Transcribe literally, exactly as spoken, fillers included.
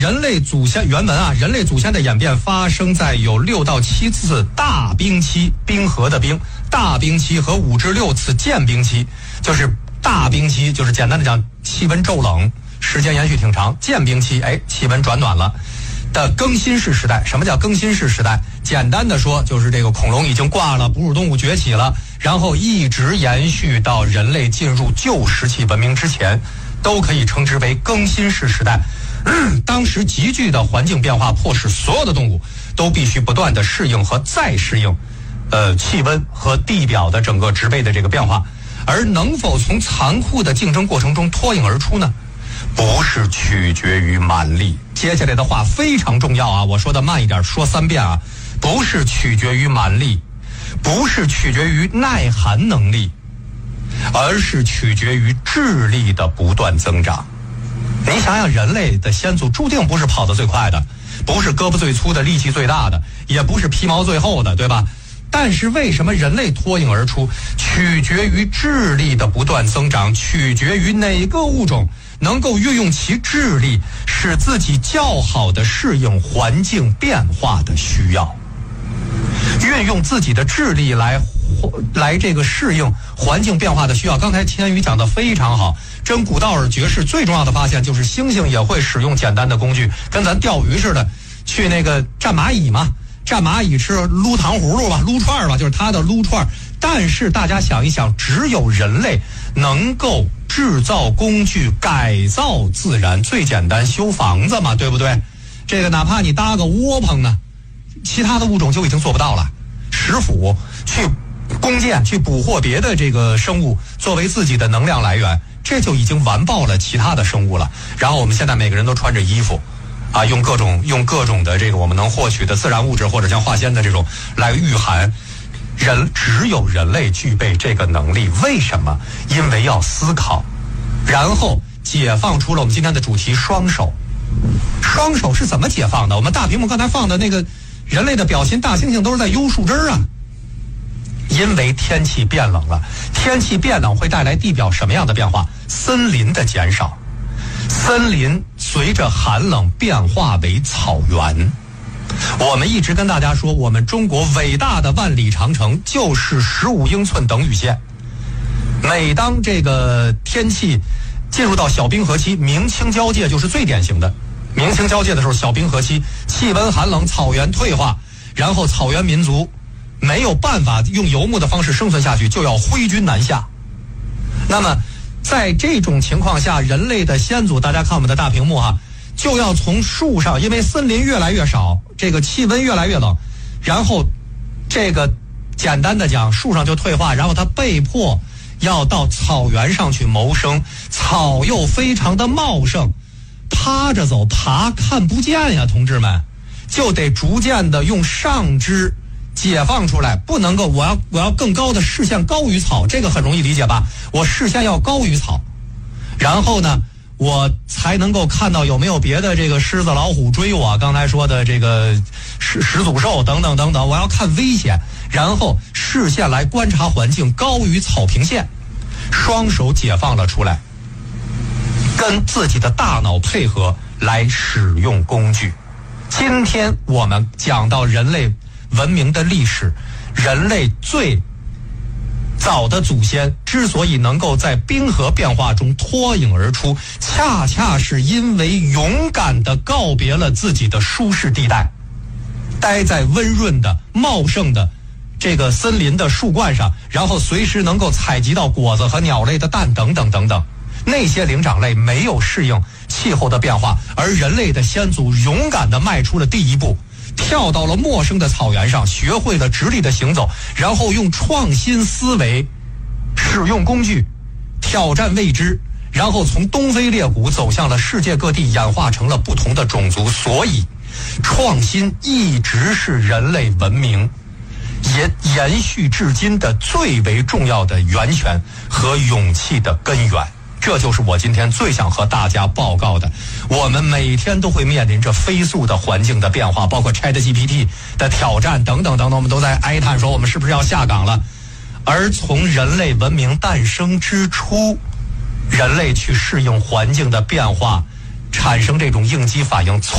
人类祖先原文啊，人类祖先的演变发生在有六到七次大冰期，冰河的冰，大冰期和五至六次渐冰期。就是大冰期，就是简单的讲，气温骤冷，时间延续挺长；渐冰期，哎，气温转暖了的更新世时代。什么叫更新世时代？简单的说，就是这个恐龙已经挂了，哺乳动物崛起了，然后一直延续到人类进入旧石器文明之前，都可以称之为更新世时代。当时急剧的环境变化迫使所有的动物都必须不断的适应和再适应呃气温和地表的整个植被的这个变化，而能否从残酷的竞争过程中脱颖而出呢？不是取决于蛮力。接下来的话非常重要啊，我说的慢一点，说三遍啊。不是取决于蛮力，不是取决于耐寒能力，而是取决于智力的不断增长。你想想，人类的先祖注定不是跑得最快的，不是胳膊最粗的，力气最大的，也不是皮毛最厚的，对吧？但是为什么人类脱颖而出？取决于智力的不断增长，取决于哪个物种能够运用其智力，使自己较好的适应环境变化的需要。运用自己的智力来来这个适应环境变化的需要。刚才天宇讲的非常好，真古道尔爵士最重要的发现就是猩猩也会使用简单的工具，跟咱钓鱼似的，去那个战蚂蚁嘛，战蚂蚁吃撸糖葫芦吧，撸串吧，就是它的撸串。但是大家想一想，只有人类能够制造工具，改造自然。最简单，修房子嘛，对不对？这个哪怕你搭个窝棚呢，其他的物种就已经做不到了。食腐，去弓箭，去捕获别的这个生物作为自己的能量来源，这就已经完爆了其他的生物了。然后我们现在每个人都穿着衣服啊，用各种用各种的这个我们能获取的自然物质或者像化纤的这种来御寒。人只有人类具备这个能力，为什么？因为要思考，然后解放出了我们今天的主题——双手。双手是怎么解放的？我们大屏幕刚才放的那个人类的表情，大猩猩都是在悠树枝啊。因为天气变冷了，天气变冷会带来地表什么样的变化？森林的减少，森林随着寒冷变化为草原。我们一直跟大家说，我们中国伟大的万里长城就是十五英寸等雨线。每当这个天气进入到小冰河期，明清交界就是最典型的。明清交界的时候，小冰河期，气温寒冷，草原退化，然后草原民族没有办法用游牧的方式生存下去，就要挥军南下。那么在这种情况下，人类的先祖，大家看我们的大屏幕哈，就要从树上，因为森林越来越少，这个气温越来越冷，然后这个简单的讲，树上就退化，然后它被迫要到草原上去谋生，草又非常的茂盛，趴着走，爬看不见呀，同志们，就得逐渐的用上肢解放出来，不能够我要我要更高的视线高于草，这个很容易理解吧？我视线要高于草，然后呢，我才能够看到有没有别的这个狮子老虎追我，刚才说的这个始始祖兽等等等等，我要看危险，然后视线来观察环境高于草坪线，双手解放了出来，跟自己的大脑配合来使用工具。今天我们讲到人类文明的历史，人类最早的祖先之所以能够在冰河变化中脱颖而出，恰恰是因为勇敢地告别了自己的舒适地带，待在温润的茂盛的这个森林的树冠上，然后随时能够采集到果子和鸟类的蛋等等等等。那些灵长类没有适应气候的变化，而人类的先祖勇敢地迈出了第一步，跳到了陌生的草原上，学会了直立的行走，然后用创新思维使用工具挑战未知，然后从东非猎谷走向了世界各地，演化成了不同的种族。所以创新一直是人类文明延延续至今的最为重要的源泉和勇气的根源。这就是我今天最想和大家报告的。我们每天都会面临着飞速的环境的变化，包括 ChatGPT 的挑战等等等等，我们都在哀叹说我们是不是要下岗了。而从人类文明诞生之初，人类去适应环境的变化，产生这种应激反应，从